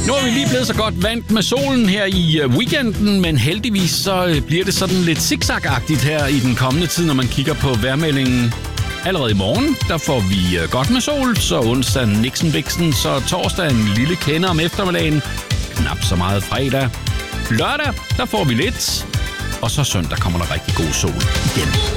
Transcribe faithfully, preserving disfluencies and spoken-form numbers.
Nu er vi lige blevet så godt vant med solen her i weekenden, men heldigvis så bliver det sådan lidt zigzag-agtigt her i den kommende tid, når man kigger på vejrmeldingen. Allerede i morgen, der får vi godt med sol, så onsdag Nixon-Bixen, så torsdag en lille kende om eftermiddagen, knap så meget fredag. Lørdag, der får vi lidt, og så søndag kommer der rigtig god sol igen.